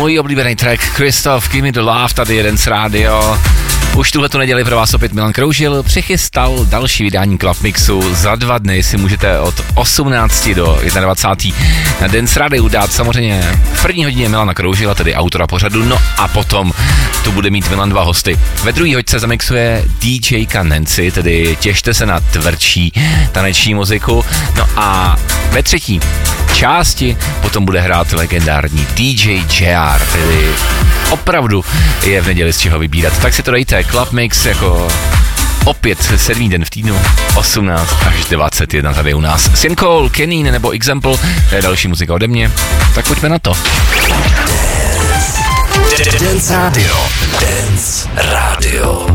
Můj oblíbený track Christoph, Give Me The Love, tady Dance Radio. Už tuhletu neděli pro vás opět Milan Kroužil přichystal další vydání Club Mixu. Za 2 dny si můžete od 18 do 21. na Dance Radio dát samozřejmě v první hodině Milana Kroužila, tedy autora pořadu, no a potom tu bude mít Milan 2 hosty. Ve druhé hoďce zamixuje DJka Nancy, tedy těšte se na tvrdší taneční muziku, no a ve třetí části potom bude hrát legendární DJ JR, tedy opravdu je v neděli z čeho vybírat. Tak si to dejte, Club Mix jako opět 7. den v týdnu, 18 až 21 tady u nás. Sim Cole, Kenin nebo Example, to je další muzika ode mě, tak pojďme na to. Dance Radio. Dance Radio.